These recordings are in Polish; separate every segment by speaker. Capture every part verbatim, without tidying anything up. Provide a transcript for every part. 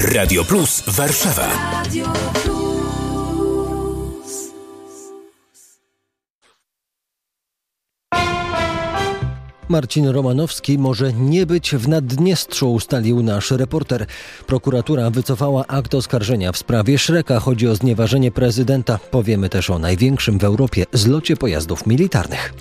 Speaker 1: Radio Plus Warszawa.
Speaker 2: Marcin Romanowski może nie być w Naddniestrzu, ustalił nasz reporter. Prokuratura wycofała akt oskarżenia w sprawie Szreka. Chodzi o znieważenie prezydenta. Powiemy też o największym w Europie zlocie pojazdów militarnych.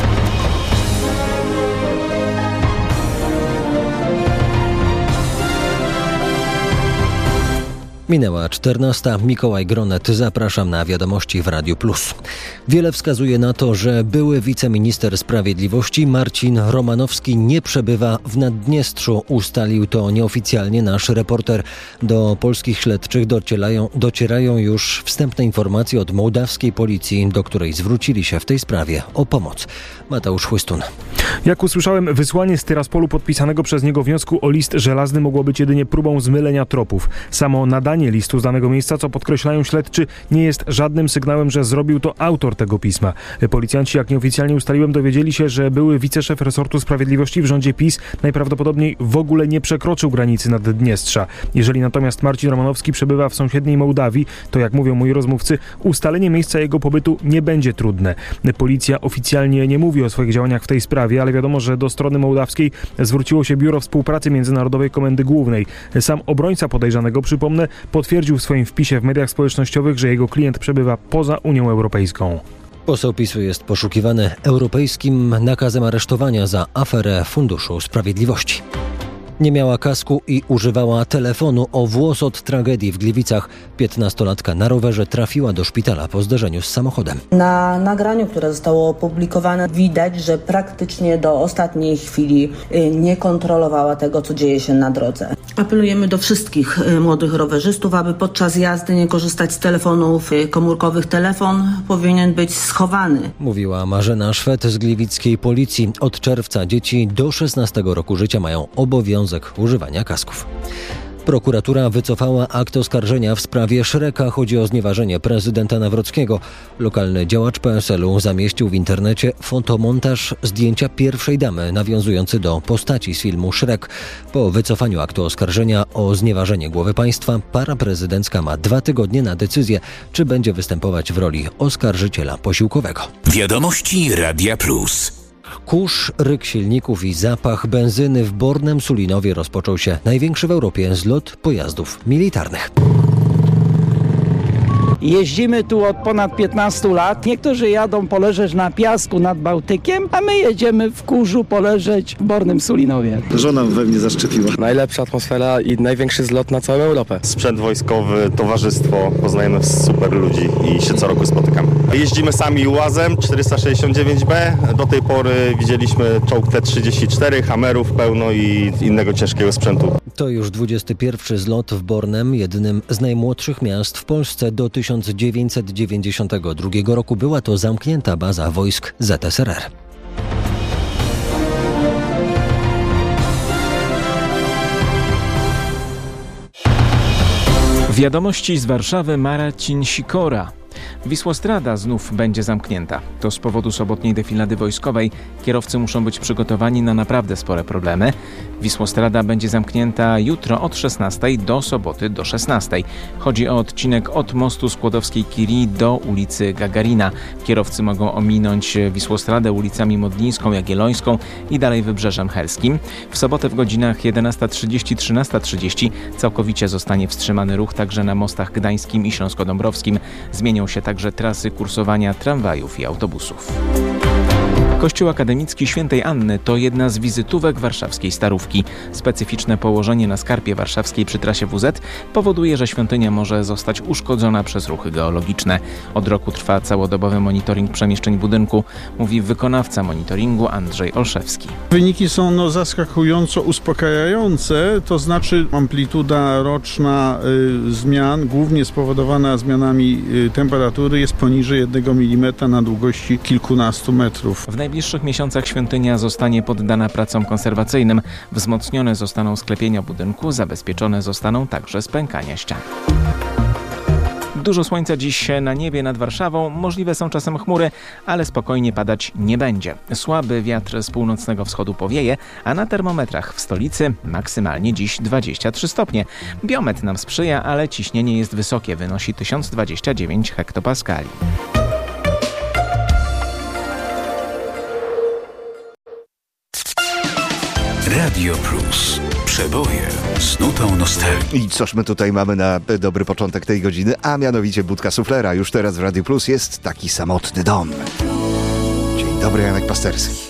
Speaker 2: Minęła czternasta. Mikołaj Gronet, zapraszam na wiadomości w Radiu Plus. Wiele wskazuje na to, że były wiceminister sprawiedliwości Marcin Romanowski nie przebywa w Naddniestrzu. Ustalił to nieoficjalnie nasz reporter. Do polskich śledczych docierają, docierają już wstępne informacje od mołdawskiej policji, do której zwrócili się w tej sprawie o pomoc. Mateusz Chłystun.
Speaker 3: Jak usłyszałem, wysłanie z Tyraspolu podpisanego przez niego wniosku o list żelazny mogło być jedynie próbą zmylenia tropów. Samo nadanie listu z danego miejsca, co podkreślają śledczy, nie jest żadnym sygnałem, że zrobił to autor tego pisma. Policjanci, jak nieoficjalnie ustaliłem, dowiedzieli się, że były wiceszef resortu sprawiedliwości w rządzie PiS najprawdopodobniej w ogóle nie przekroczył granicy Naddniestrza. Jeżeli natomiast Marcin Romanowski przebywa w sąsiedniej Mołdawii, to jak mówią moi rozmówcy, ustalenie miejsca jego pobytu nie będzie trudne. Policja oficjalnie nie mówi o swoich działaniach w tej sprawie, ale wiadomo, że do strony mołdawskiej zwróciło się Biuro Współpracy Międzynarodowej Komendy Głównej. Sam obrońca podejrzanego, przypomnę, potwierdził w swoim wpisie w mediach społecznościowych, że jego klient przebywa poza Unią Europejską.
Speaker 2: Poseł PiSu jest poszukiwany europejskim nakazem aresztowania za aferę Funduszu Sprawiedliwości. Nie miała kasku i używała telefonu. O włos od tragedii w Gliwicach. Piętnastolatka na rowerze trafiła do szpitala po zderzeniu z samochodem.
Speaker 4: Na nagraniu, które zostało opublikowane, widać, że praktycznie do ostatniej chwili nie kontrolowała tego, co dzieje się na drodze. Apelujemy do wszystkich młodych rowerzystów, aby podczas jazdy nie korzystać z telefonów komórkowych. Telefon powinien być schowany.
Speaker 2: Mówiła Marzena Szwed z gliwickiej policji. Od czerwca dzieci do szesnastego roku życia mają obowiązek używania kasków. Prokuratura wycofała akt oskarżenia w sprawie Szreka. Chodzi o znieważenie prezydenta Nawrockiego. Lokalny działacz P S L u zamieścił w internecie fotomontaż zdjęcia pierwszej damy nawiązujący do postaci z filmu Szrek. Po wycofaniu aktu oskarżenia o znieważenie głowy państwa para prezydencka ma dwa tygodnie na decyzję, czy będzie występować w roli oskarżyciela posiłkowego.
Speaker 1: Wiadomości Radia Plus.
Speaker 2: Kurz, ryk silników i zapach benzyny. W Bornem Sulinowie rozpoczął się największy w Europie zlot pojazdów militarnych.
Speaker 5: Jeździmy tu od ponad piętnastu lat. Niektórzy jadą poleżeć na piasku nad Bałtykiem, a my jedziemy w kurzu poleżeć w Bornym Sulinowie.
Speaker 6: Żona we mnie zaszczepiła.
Speaker 7: Najlepsza atmosfera i największy zlot na całą Europę.
Speaker 8: Sprzęt wojskowy, towarzystwo, poznajemy super ludzi i się co roku spotykamy. Jeździmy sami łazem czterysta sześćdziesiąt dziewięć B. Do tej pory widzieliśmy czołg T trzydzieści cztery, Hammerów pełno i innego ciężkiego sprzętu.
Speaker 2: To już dwudziesty pierwszy zlot w Bornem, jednym z najmłodszych miast w Polsce. Do tysiąc dziewięćset dziewięćdziesiątego drugiego roku była to zamknięta baza wojsk Z S R R.
Speaker 9: Wiadomości z Warszawy. Marcin Sikora. Wisłostrada znów będzie zamknięta. To z powodu sobotniej defilady wojskowej. Kierowcy muszą być przygotowani na naprawdę spore problemy. Wisłostrada będzie zamknięta jutro od szesnastej do soboty do szesnastej. Chodzi o odcinek od mostu Skłodowskiej-Curie do ulicy Gagarina. Kierowcy mogą ominąć Wisłostradę ulicami Modlińską, Jagiellońską i dalej Wybrzeżem Helskim. W sobotę w godzinach jedenasta trzydzieści do trzynastej trzydzieści całkowicie zostanie wstrzymany ruch także na mostach gdańskim i śląsko-dąbrowskim. Zmienią się także trasy kursowania tramwajów i autobusów. Kościół akademicki Świętej Anny to jedna z wizytówek warszawskiej Starówki. Specyficzne położenie na skarpie warszawskiej przy trasie W Z powoduje, że świątynia może zostać uszkodzona przez ruchy geologiczne. Od roku trwa całodobowy monitoring przemieszczeń budynku, mówi wykonawca monitoringu Andrzej Olszewski.
Speaker 10: Wyniki są no, zaskakująco uspokajające, to znaczy amplituda roczna y, zmian, głównie spowodowana zmianami y, temperatury, jest poniżej jednego milimetra na długości kilkunastu metrów.
Speaker 9: W najbliższych miesiącach świątynia zostanie poddana pracom konserwacyjnym. Wzmocnione zostaną sklepienia budynku, zabezpieczone zostaną także spękania ścian. Dużo słońca dziś na niebie nad Warszawą. Możliwe są czasem chmury, ale spokojnie padać nie będzie. Słaby wiatr z północnego wschodu powieje, a na termometrach w stolicy maksymalnie dziś dwadzieścia trzy stopnie. Biometr nam sprzyja, ale ciśnienie jest wysokie, wynosi tysiąc dwadzieścia dziewięć hektopaskali.
Speaker 1: Radio Plus. Przeboje z nutą nostalgii.
Speaker 6: I coż my tutaj mamy na dobry początek tej godziny, a mianowicie budka suflera. Już teraz w Radio Plus jest taki samotny dom. Dzień dobry, Janek Pasterski.